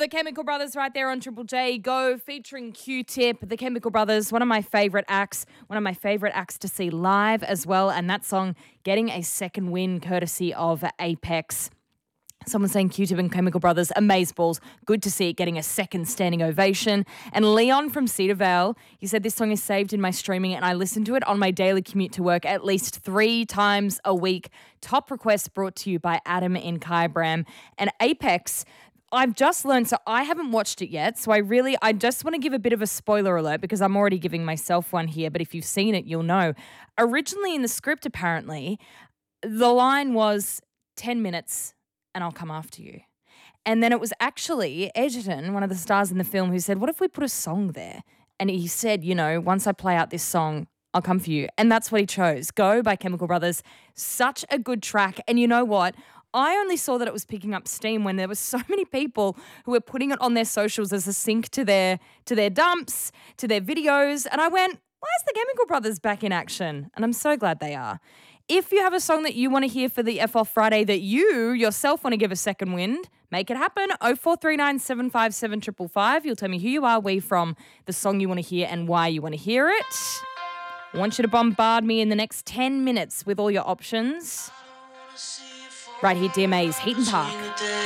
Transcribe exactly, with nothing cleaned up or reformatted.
The Chemical Brothers right there on Triple J Go, featuring Q-Tip. The Chemical Brothers, one of my favourite acts, one of my favourite acts to see live as well. And that song getting a second win courtesy of Apex. Someone saying Q-Tip and Chemical Brothers, amazeballs. Good to see it getting a second standing ovation. And Leon from Cedar Vale, he said this song is saved in my streaming and I listen to it on my daily commute to work at least three times a week. Top request brought to you by Adam in Kyabram. And Apex, I've just learned, so I haven't watched it yet, so I really, I just want to give a bit of a spoiler alert because I'm already giving myself one here, but if you've seen it, you'll know. Originally in the script, apparently, the line was ten minutes and I'll come after you. And then it was actually Edgerton, one of the stars in the film, who said, what if we put a song there? And he said, you know, once I play out this song, I'll come for you. And that's what he chose. Go by Chemical Brothers. Such a good track. And you know what? I only saw that it was picking up steam when there were so many people who were putting it on their socials as a sync to their to their dumps, to their videos. And I went, why is the Chemical Brothers back in action? And I'm so glad they are. If you have a song that you want to hear for the F Off Friday that you yourself want to give a second wind, make it happen. oh four three nine, seven five seven, five five five. You'll tell me who you are, where you're from, the song you want to hear and why you want to hear it. I want you to bombard me in the next ten minutes with all your options. Right here, D M A's Heaton Park.